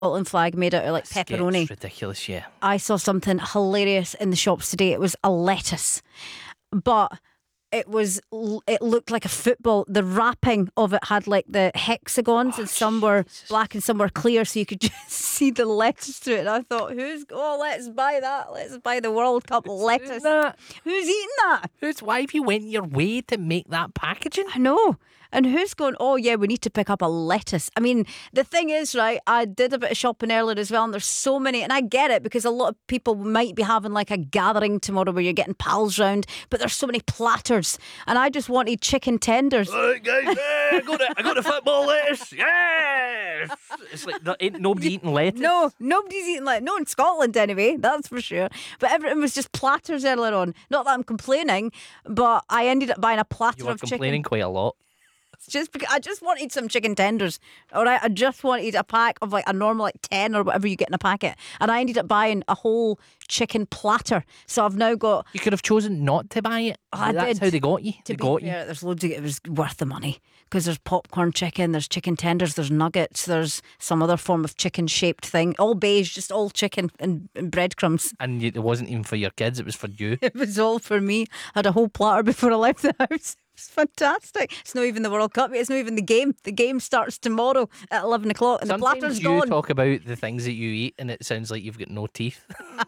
Scotland flag made out of like pepperoni. It's ridiculous, yeah. I saw something hilarious in the shops today. It was a lettuce, but it looked like a football. The wrapping of it had like the hexagons, and some were black and some were clear, so you could just see the lettuce through it. And I thought, let's buy that. Let's buy the World Cup lettuce. Who's eating that? Why have you went your way to make that packaging? I know. And who's going, oh yeah, we need to pick up a lettuce? I mean, the thing is, right, I did a bit of shopping earlier as well, and there's so many, and I get it because a lot of people might be having like a gathering tomorrow where you're getting pals round, but there's so many platters, and I just wanted chicken tenders. All right, guys, I got the football lettuce. Yes! It's like there ain't nobody eating lettuce. No, nobody's eating lettuce. No, in Scotland anyway, that's for sure. But everything was just platters earlier on. Not that I'm complaining, but I ended up buying a platter You were of chicken. complaining quite a lot. Just because I just wanted some chicken tenders. All right, I just wanted a pack of like a normal like 10 or whatever you get in a packet, and I ended up buying a whole chicken platter. So I've now got. You could have chosen not to buy it. That's how they got you. To be fair, there's loads of it was worth the money because there's popcorn chicken, there's chicken tenders, there's nuggets, there's some other form of chicken shaped thing, all beige, just all chicken and breadcrumbs. And it wasn't even for your kids; it was for you. It was all for me. I had a whole platter before I left the house. It's fantastic. It's not even the World Cup. It's not even the game. The game starts tomorrow at 11 o'clock and Sometimes the platter's you gone. talk about the things that you eat and it sounds like you've got no teeth.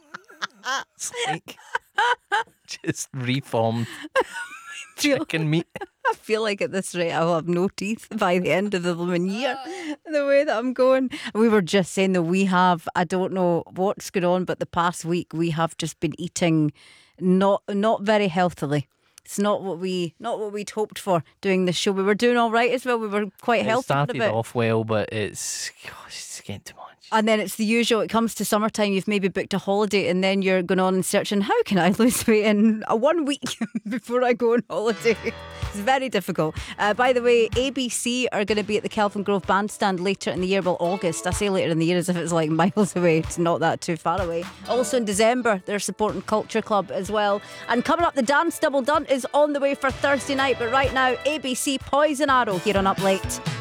It's like just reformed chicken meat. I feel like at this rate I'll have no teeth by the end of the blooming year. The way that I'm going. We were just saying that we have, I don't know what's going on, but the past week we have just been eating not very healthily. It's not what we'd hoped for doing this show. We were doing all right as well. We were quite healthy. It started off well, but it's getting too much. And then it's the usual. It comes to summertime, you've maybe booked a holiday, and then you're going on and searching, how can I lose weight in 1 week before I go on holiday? It's very difficult. By the way, ABC are going to be at the Kelvin Grove Bandstand later in the year. Well, August. I say later in the year as if it's like miles away. It's not that too far away. Also in December, they're supporting Culture Club as well. And coming up, the Dance Double Done is on the way for Thursday night. But right now, ABC Poison Arrow here on Up Late.